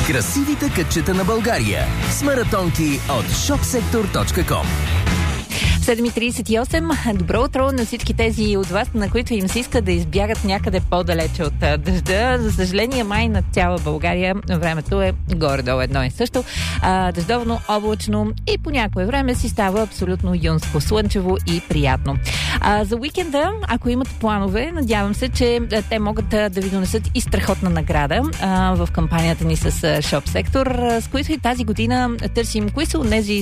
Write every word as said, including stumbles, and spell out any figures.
Красивите кътчета на България с маратонки от шопсектор точка ком. седем и тридесет и осем. Добро утро на всички тези от вас, на които им се иска да избягат някъде по-далече от дъжда. За съжаление, май над цяла България времето е горе-долу едно и също. А, дъждовно, облачно и по някое време си става абсолютно юнско, слънчево и приятно. А, за уикенда, ако имате планове, надявам се, че те могат да ви донесат и страхотна награда а, в кампанията ни с Шоп Сектор, с които и тази година търсим кои са онези